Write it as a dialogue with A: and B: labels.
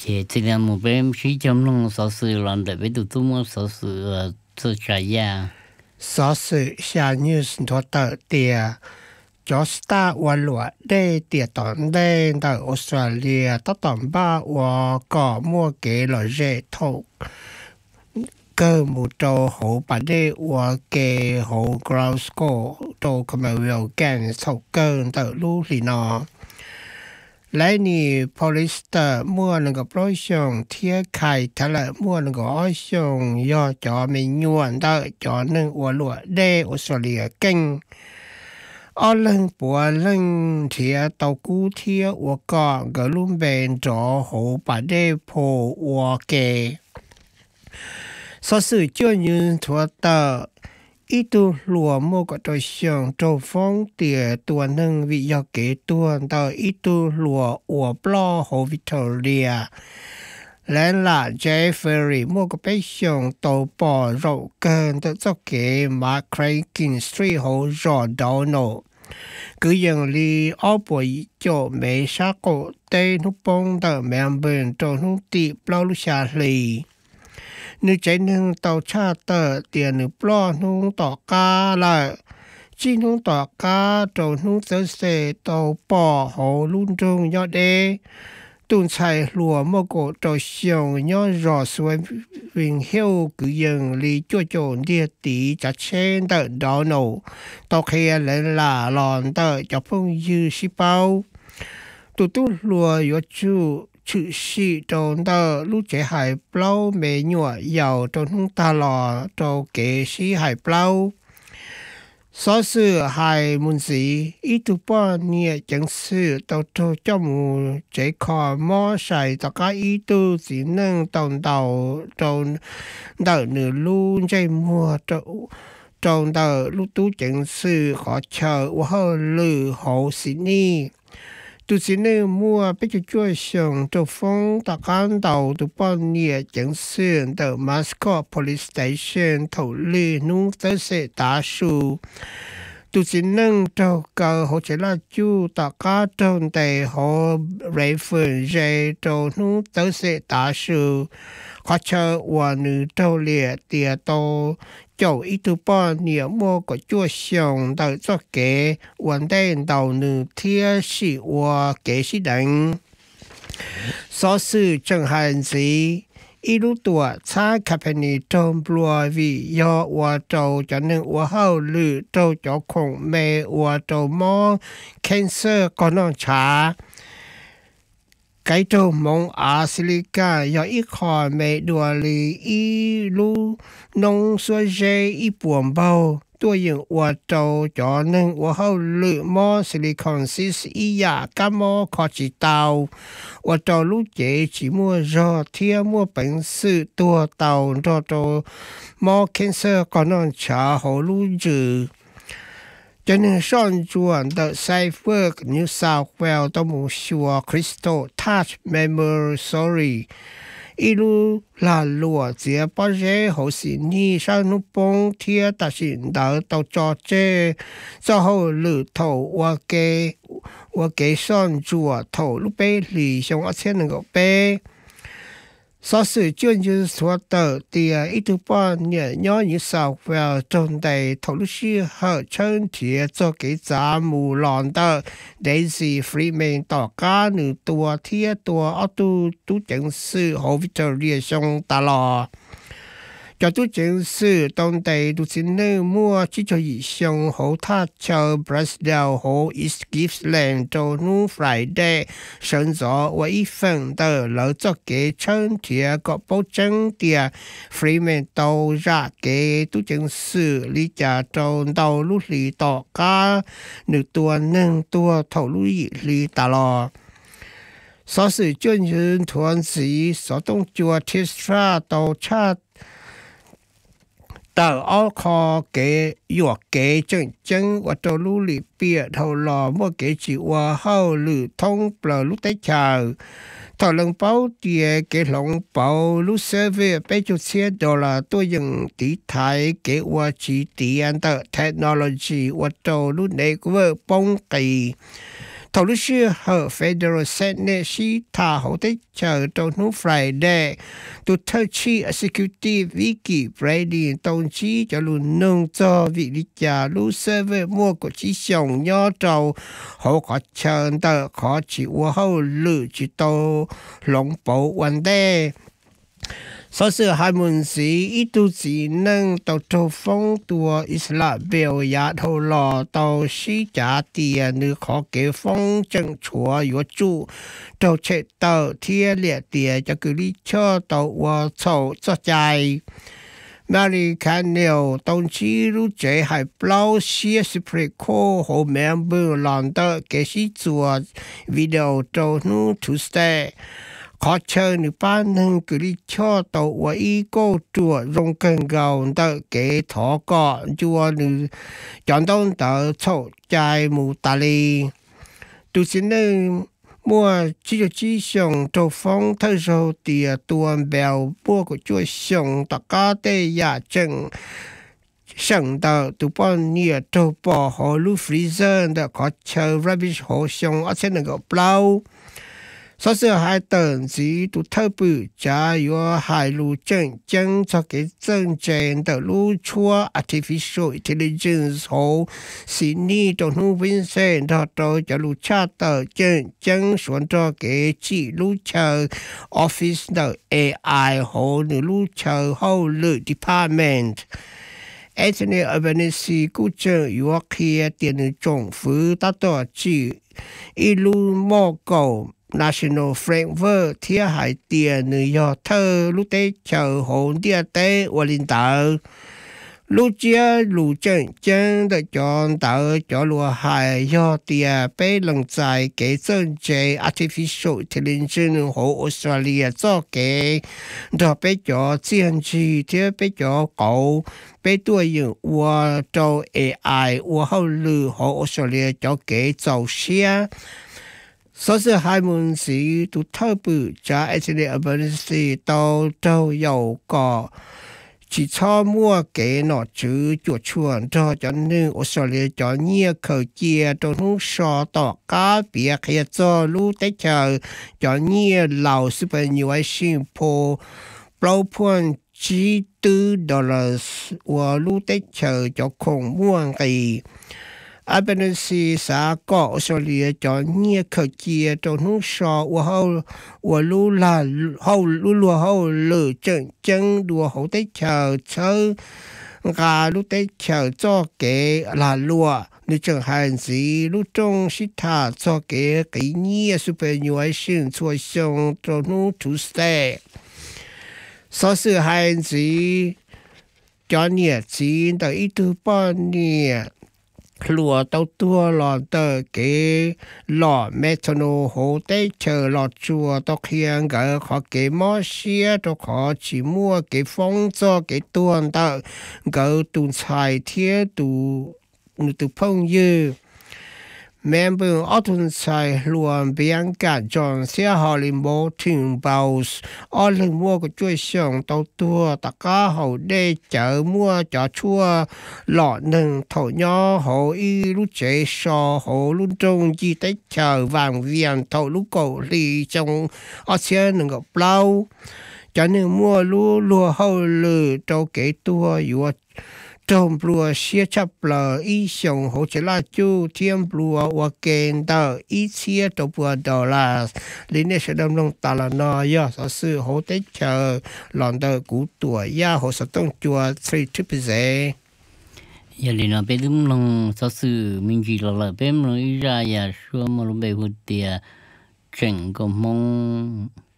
A: 且这两目标是讲弄少是让的，为都多么少是做啥呀？
B: 少是下 news 多的点。cho Star ว่าหลวดได้เตียตอนได้แต่ออสเตรเลียตั้งตอนบ้าว่าก่อมั่วเก๋หล่อเร่ทกเกิดมูโตหูปัดได้ว่าเก๋หูกราวสโกโตคมาเวลแกนทกเกินแต่ลูกลีนอและนี่พอลิสเตอร์มั่วหนึ่งกับร้อยชงเทียไข่ทะเลมั่วหนึ่งกับอ้อยชงย่อจอไม่ยวนแต่จอหนึ่งว่าหลวดได้ออสเตรเลียเก่งở lần bữa lần thì tàu cũ thì我讲个路边做好把的破我给，所以就人说的，一度落寞个对象做风碟ตัวหนึ่งวิยาเกตัว到一度落我不老好 Victoria และล่ะเจฟเฟอรี่มั่วก็ไปส่งตัวปอเราเกินตัวเจ้าเก๋มาใครกินสตรีโฮรอดาวโนcứอย่างลีอ้อป่วยโจเมชาโกเตนุปงเตอแมมเบิร์นโจนุติปลาลุชาลีนึกใจหนึ่งเตาชาเตอเตียนึปลอนุงต่อกาละจีนุงต่อกาโจนุเตเสเตาปอโหลุ่นจงยอดเดตุนชัยหลัวโมโกโจเชียงยอดรอสวยวิงเฮลคืออย่างลีจั่วโจนเดียตีจัดเชนเตอดาวโนตอเคียเลนลาลอนเตอจะพุ่งยือชิเปาตุตุลัวยจูชื่อชีโจนเตอลูกเจหายเปล่าเมญัวยาวจนตาลอโจเกชีหายเปล่า所是还门是一度半年正是到做จมู这块毛晒大家一度只能到你路这么到路都正是好巧我好路好是你就是那么被就上做风大干道都半年正是到 Mascot Police Station 头里弄这些大树就是能做个好似啦就大家种地好瑞粉热做弄这些大树或者我女到列地到做一度半年莫个做上到做嘅稳定到女贴是我嘅是人所是正汉子一路ตัวช้าขับไปนี่จมปลัววิยอว่าโจจะนึกว่าเฮาลือโจจะคงเมว่าโจมอแคนเซอร์ก็น้องช้าไกโจมองอาซิลิกายออีคอเมดัวลีอีลูนงสวยเจอีปวมเบาตัวอย่างว่าโจจะนึกว่าเฮาลือมอซิลิคอนซิสอียากามอคอจิตาวว่าโจลูกเจจิมัวรอเทียมัวเป็นสื่อตัวเตาโจมอแคนเซอร์ก็น้องชาหอลูจือจะนึกซ่อนจวนเดอะไซเฟอร์นิวเซาท์เวลส์ตมูชัวคริสโตทัชเมมโมรี一路拉罗这把这好是你上路帮贴但是到做这后路头我给上主头路背里上我钱能够背所以就是说的第一度半年要你少要种地头路适合春天做给咱们浪的Daisy Freeman 大家女ตัวเทียตัวเอาตู้จังสื่อ好 Victoria 上大了จะตู้จังสื่อตรงใดดูสิเนื้อมัวที่จะอีช่องหท่าเชอร์บรัสเดลหEast Gippsland โจนูฟรายเดย์选择我一份的老早给春天个保证的 Freeman 到热给ตู้จังสื่อลิจาโจน到ลุลีต่อกาหนึ่งตัวหนึ่งตัวเท่าลุยลีตลอด所以军人团时所动作 Tesla 到差到奥考给药给正我到路里边头老莫给起我好路通不了路得桥头能包碟给龙包路 survey 被就切到了多用地台给我几点的 technology 我到路那个崩给头路是和 Federal Senate 是他好的chờ到nu Friday 都特區 Executive Vicky Brady đồng chí cho luôn nâng cho vị lý gia lưu server mua của chỉ xong nhớ trâu họ có chờ đợi khó chỉ qua hậu lự chỉ tàu lòng bộ vấn đề所以係門市呢度只能到做風度伊斯蘭表也後來到西甲店你可給風正錯有住到切到鐵列店就佢呢車到我湊作ใจAmerican 了當時如這係包些 Supreme Court 和 member 難得嘅是做 video 到 nu Tuesday khó chơi nữ ban hưng cử đi cho tàu và ý cô chùa rong cần gạo tờ kế thọ cọ chùa nữ chọn đông tờ chậu chai mù tà lì tu xin nơi mua chỉ xong trâu phong thơ sâu tìa tuần bèo bua của chùa xong tất cả tê giả chân sẵn tờ tu bọn nhẹ trâu bỏ hồ lưu freezer tờ khó chơi rubbish hồ xong ở trên ngọc blau所以係當時都特別加入係路政政策嘅真正的路出 artificial intelligence 後是呢度nu分析到就路差的真正選擇嘅記路車 office 的 AI 後呢路車後路 department Anthony Albanese 估計如果佢電政府達到至一路冇夠National Framework 貼係電你要偷路得就好啲得我領導路接路正正的講到咗路係要啲俾能在嘅真正 artificial intelligence 好 Australia 做嘅就俾咗政治貼俾咗狗俾多人我做 AI 我後路好 Australia 做嘅做些所以係門市都特別加 Anthony Albanese 都有個chỉ cho mua cái nọ chứ chuột chuồn cho nên Australia cho nhiều khởi kia tôi không so tỏ cá biệt khi cho lúc tới chờ cho nhiều lão super nhiều ai xin po bao phun chỉ $2 và lúc tới chờ cho không mua cái Albanese xã có Australia cho nhiều khởi kia tôi không so và lúc là hậu lựa chân đùa hậu tới chờ chơi gà lúc tới chờ cho cái là lùa nếu chẳng hạn gì lúc trong sĩ thả cho cái nhiều superannuation cho xong cho nó Tuesday so sự hạn gì cho nhiều tiền tới ít thứ bao nhiêu lúa tàu tua lò tờ cái lò methanol hồ tế chờ lò chùa tàu khiang cái khó cái mỏ xía tàu khó chỉ mua cái phong cho cái tuần tờ cái tuần xài thiết tu phong như member อทุนใช้รวมเบียงการจอนเสียหอลิมโบถึงเบาส์อลึงมัวก็ช่วยส่งตัวตะก้าเขาได้เจอมัวจะชั่วหลอดหนึ่งถอยย่อเขาอีรู้เจชอเขารุ่นจงจีได้เจอวางเวียนเท่าลูกเกาหลีจงเอาเสียหนึ่งกับเปล่าจะหนึ่งมัวรู้รัวเขาเลยเจ้าเก๋ตัวอยู่trong bùa xia chắp lờ ý xong hỗ trợ là chú thiên bùa và kênh tờ ý xia trong bùa đỏ là lý nè sẽ đông đông ta là nó ya sở sự hỗ tế chờ lòn tờ cũ tuổi ya hỗ sở tông chùa 3%.
A: Giờ lý nó bé đúng lòng sở sự mình chỉ là bé mà ý ra ya xua mà lúc bé hụt tiệt chuyện của mong